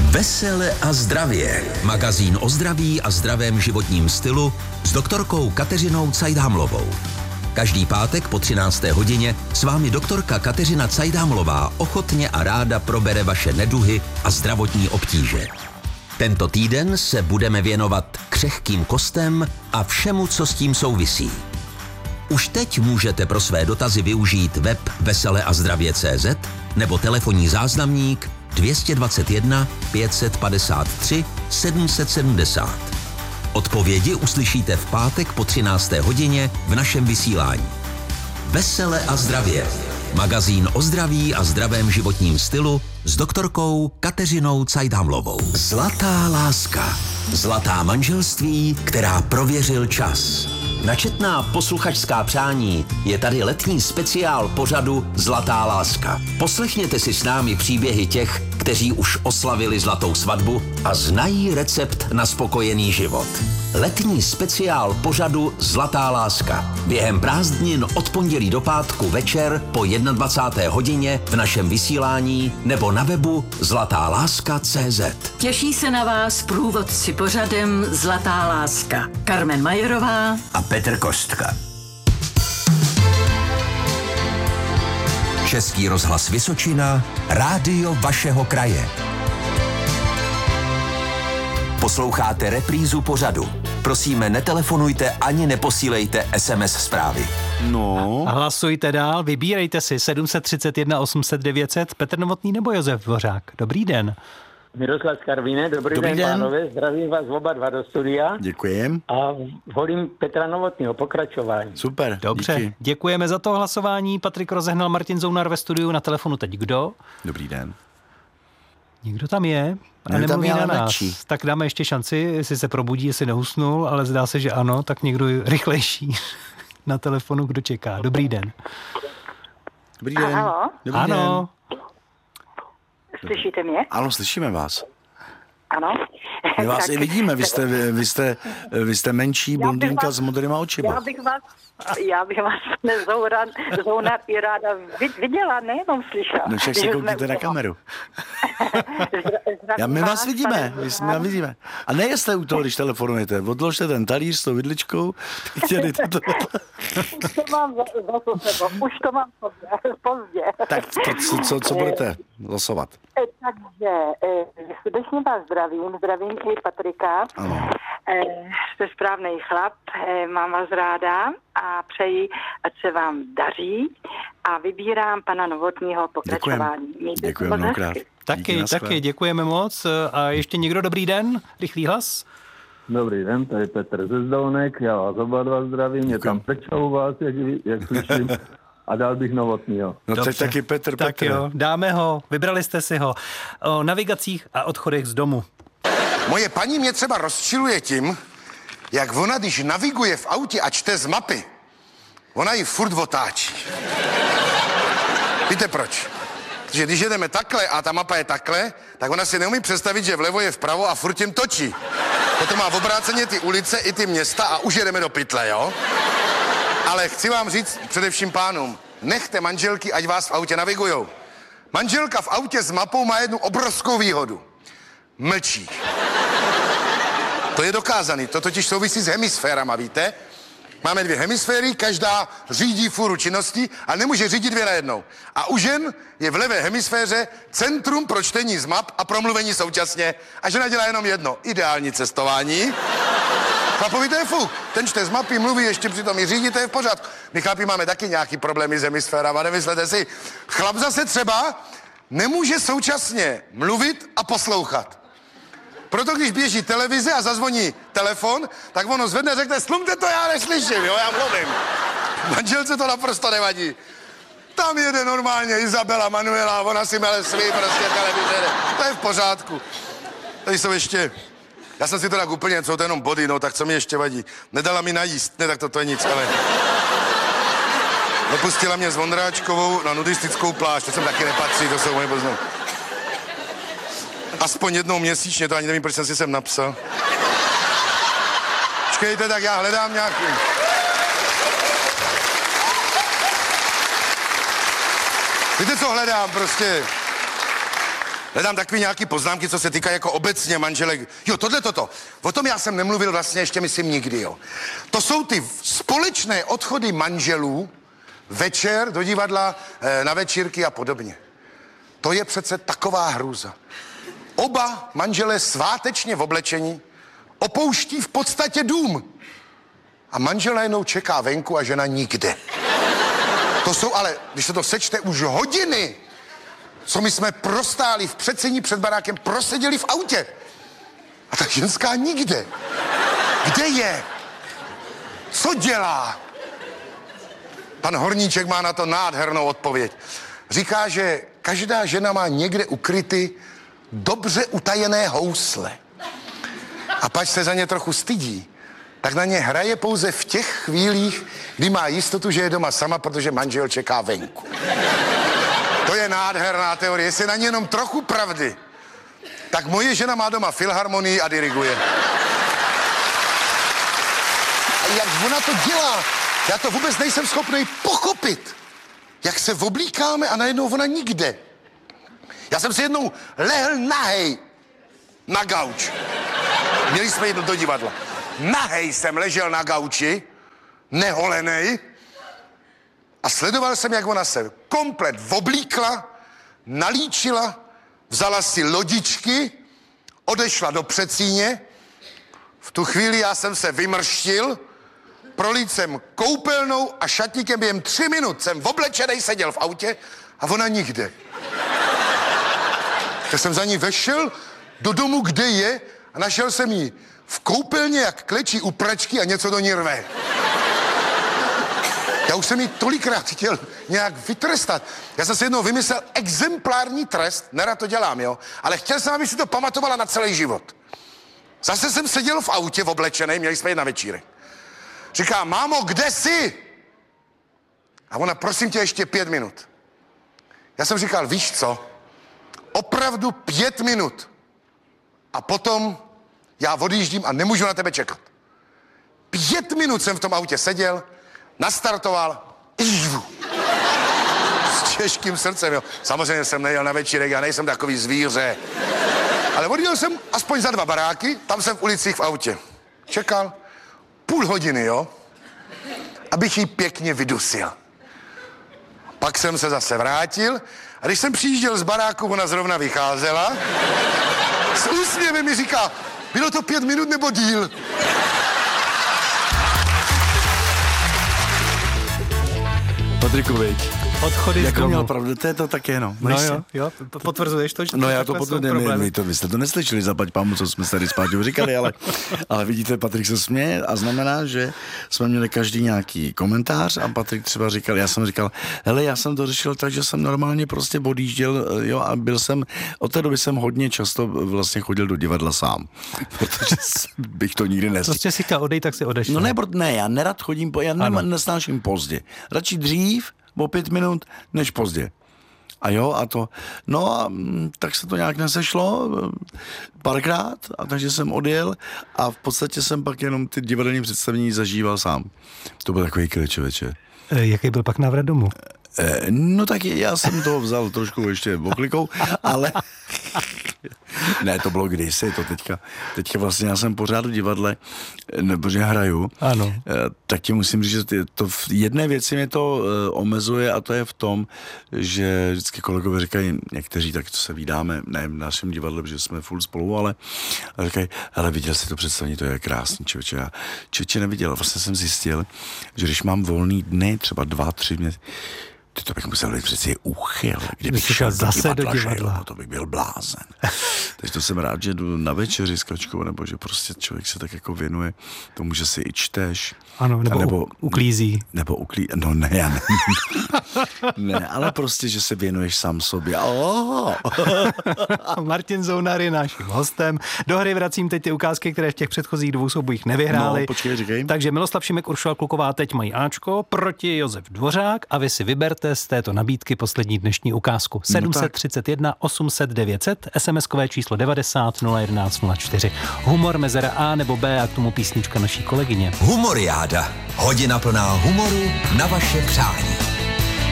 Vesele a zdravě. Magazín o zdraví a zdravém životním stylu s doktorkou Kateřinou Cajdhamlovou. Každý pátek po 13. hodině s vámi doktorka Kateřina Cajdhamlová ochotně a ráda probere vaše neduhy a zdravotní obtíže. Tento týden se budeme věnovat křehkým kostem a všemu, co s tím souvisí. Už teď můžete pro své dotazy využít web veseleazdravě.cz nebo telefonní záznamník 221 553 770. Odpovědi uslyšíte v pátek po 13. hodině v našem vysílání. Vesele a zdravě. Magazín o zdraví a zdravém životním stylu s doktorkou Kateřinou Cajdhamlovou. Zlatá láska. Zlatá manželství, která prověřil čas. Na četná posluchačská přání je tady letní speciál pořadu Zlatá láska. Poslechněte si s námi příběhy těch, kteří už oslavili zlatou svatbu a znají recept na spokojený život. Letní speciál pořadu Zlatá láska. Během prázdnin od pondělí do pátku večer po 21. hodině v našem vysílání nebo na webu zlatáláska.cz. Těší se na vás průvodci pořadem Zlatá láska. Carmen Majerová A Petr Kostka. Český rozhlas Vysočina, rádio vašeho kraje. Posloucháte reprízu pořadu. Prosíme, netelefonujte ani neposílejte SMS zprávy. No. A hlasujte dál, vybírejte si 731 800 900, Petr Novotný nebo Josef Dvořák. Dobrý den. Miroslav z Karviné, dobrý den, pánové, zdravím vás oba dva do studia. Děkujem. A volím Petra Novotného, pokračování. Super, Dobře, díky. děkujeme za to hlasování. Patrik rozehnal, Martin Zounar ve studiu, na telefonu teď kdo? Dobrý den. Někdo tam je a Někdo tam nemluví je, na ale nás. mlčí. Tak dáme ještě šanci, jestli se probudí, jestli nehusnul, ale zdá se, že ano, tak někdo rychlejší na telefonu, kdo čeká. Dobrý den. Dobrý den. Ahoj. Dobrý Ano. Den. Slyšíte mě? Ano, slyšíme vás. Ano. My vás Tak, i vidíme, vy jste menší blondýnka s modrýma očima. Já bych vás Zounar i ráda viděla, nejenom slyšela. No však se koukněte na kameru. My vás vidíme, my vás vidíme. A nejste u toho, když telefonujete. Odložte ten talíř s tou vidličkou. Už to mám za sebou, už to mám pozdě. Tak co budete losovat? Takže srdečně vás zdravím i Patrika. Ano. Jste správnej chlap, mám vás ráda a přeji, ať se vám daří a vybírám pana Novotního pokračování. Děkujeme mnohokrát. Taky děkujeme moc. A ještě někdo dobrý den? Rychlý hlas? Dobrý den, tady Petr ze Zdolnek, já vás oba dva zdravím, je tam Peča u vás, jak slyším, a dal bych Novotního. No teď taky Petr. Tak jo, dáme ho, vybrali jste si ho. O navigacích a odchodech z domu. Moje paní mě třeba rozčiluje tím, jak ona, když naviguje v autě a čte z mapy, ona ji furt otáčí. Víte proč? Protože když jedeme takhle a ta mapa je takhle, tak ona si neumí představit, že vlevo je vpravo a furt tím točí. Potom má v obráceně ty ulice i ty města a už jedeme do pytle, jo? Ale chci vám říct především pánům, nechte manželky, ať vás v autě navigujou. Manželka v autě s mapou má jednu obrovskou výhodu. Mlčí. To je dokázaný, to totiž souvisí s hemisférama, víte? Máme 2 hemisféry, každá řídí fůru činností a nemůže řídit 2 najednou. A u žen je v levé hemisféře centrum pro čtení z map a promluvení současně a žena dělá jenom jedno, ideální cestování. Chlapovi to je fuk, ten čte z mapy, mluví, ještě přitom i řídí, to je v pořádku. My chlapi máme taky nějaký problémy s hemisférama, nemyslete si. Chlap zase třeba nemůže současně mluvit a poslouchat. Proto když běží televize a zazvoní telefon, tak ono zvedne a řekne, slumte to, já neslyším, jo, já mluvím. Manželce to naprosto nevadí. Tam jede normálně Izabela, Manuela, ona si mele svý prostě televize, to je v pořádku. Tady jsou ještě, já jsem si to tak úplně, jsou to jenom body, no, tak co mi ještě vadí. Nedala mi najíst, ne, tak to je nic, ale... Dopustila mě s Vondráčkovou na nudistickou pláž, to jsem taky nepatří, to jsou moje poznám. Aspoň jednou měsíčně, to ani nevím, proč jsem si sem napsal. Počkejte, tak já hledám nějaký. Víte, co hledám prostě? Hledám takový nějaký poznámky, co se týká jako obecně manželek. Jo, toto. O tom já jsem nemluvil vlastně ještě, myslím, nikdy, jo. To jsou ty společné odchody manželů večer do divadla, na večírky a podobně. To je přece taková hrůza. Oba manželé svátečně v oblečení opouští v podstatě dům. A manžel najednou čeká venku a žena nikde. To jsou ale, když se to sečte, už hodiny, co my jsme prostáli v předsení před barákem, proseděli v autě. A ta ženská nikde. Kde je? Co dělá? Pan Horníček má na to nádhernou odpověď. Říká, že každá žena má někde ukryty dobře utajené housle. A pač se za ně trochu stydí, tak na ně hraje pouze v těch chvílích, kdy má jistotu, že je doma sama, protože manžel čeká venku. To je nádherná teorie. Jestli na ně jenom trochu pravdy, tak moje žena má doma filharmonii a diriguje. A jak ona to dělá, já to vůbec nejsem schopný pochopit. Jak se oblíkáme a najednou ona nikde. Já jsem si jednou lehl nahej na gauč. Měli jsme jít do divadla. Nahej jsem ležel na gauči, neholenej, a sledoval jsem, jak ona se komplet oblíkla, nalíčila, vzala si lodičky, odešla do předsíně. V tu chvíli já jsem se vymrštil, prolít jsem koupelnou a šatníkem během 3 minut jsem oblečenej seděl v autě a ona nikde. Tak jsem za ní vešel do domu, kde je, a našel jsem ji v koupelně, jak klečí u pračky a něco do ní rve. Já už jsem ji tolikrát chtěl nějak vytrestat. Já jsem si jednou vymyslel exemplární trest, nerad to dělám, jo, ale chtěl jsem, aby si to pamatovala na celý život. Zase jsem seděl v autě oblečenej, měli jsme jít na večírek. Říká, mámo, kde jsi? A ona, prosím tě, ještě 5 minut. Já jsem říkal, víš co? Opravdu 5 minut. A potom já odjíždím a nemůžu na tebe čekat. 5 minut jsem v tom autě seděl, nastartoval, s těžkým srdcem, jo. Samozřejmě jsem nejel na večírek, já nejsem takový zvíře. Ale odjel jsem aspoň za 2 baráky, tam jsem v ulicích v autě. Čekal půl hodiny, jo, abych ji pěkně vydusil. Pak jsem se zase vrátil a když jsem přijížděl z baráku, ona zrovna vycházela, s úsměvem mi říká, bylo to 5 minut nebo díl? Patriku, veď. Odchody z Jako domu. měl pravdu, to je to také, no. No jo, potvrzuješ to, že No já to takhle jsou potom problémy? vy jste to neslyšeli, zaplať pámu, co jsme tady s Páťou říkali, ale vidíte, Patrik se směje a znamená, že jsme měli každý nějaký komentář a Patrik třeba říkal, já jsem říkal, hele, já jsem to řešil tak, že jsem normálně prostě odjížděl, jo, a byl jsem, od té doby jsem hodně často vlastně chodil do divadla sám, protože bych to nikdy nestihl. Prostě si chtěl odejít, tak si odešel. No ne, já nerad chodím, já nesnáším pozdě. Radši dřív, o 5 minut, než pozdě. A jo, a to, no a tak se to nějak nesešlo párkrát, a takže jsem odjel a v podstatě jsem pak jenom ty divadelní představení zažíval sám. To byl takový kličověče. Jaký byl pak návrat domů? No tak já jsem toho vzal trošku ještě oklikou, ale ne, to bylo kdysi, to teďka vlastně já jsem pořád v divadle, protože hraju. Ano. Tak ti musím říct, že to v jedné věci mě to omezuje a to je v tom, že vždycky kolegové říkají, někteří, tak to se vídáme, ne v našem divadle, protože jsme furt spolu, ale říkají, hele, viděl jsi to představení, to je krásný, člověče. Já člověče neviděl, vlastně jsem zjistil, že když mám volný dny, třeba 2-3 měsíce, to bych musel být přeci úchyl, kdybych šel zase do divadla. No, to bych byl blázen. Takže to jsem rád, že jdu na večeři s Kačkou, nebo že prostě člověk se tak jako věnuje tomu, že si i čteš. Ano, nebo uklízí. No ne, já ne. Ne, ale prostě, že se věnuješ sám sobě. Martin Zounar je naším hostem. Do hry vracím teď ty ukázky, které v těch předchozích 2 soubojích nevyhráli. No, počkej, říkej. Takže Miloslav Šimek, Uršula Kluková teď mají Ačko proti Josef Dvořák a vy si vyberte z této nabídky poslední dnešní ukázku. 731 800 900, SMS-kové číslo 90 011 04. Humor, mezera A nebo B a k tomu písnička naší kolegyně. Humoriáda. Hodina plná humoru na vaše přání.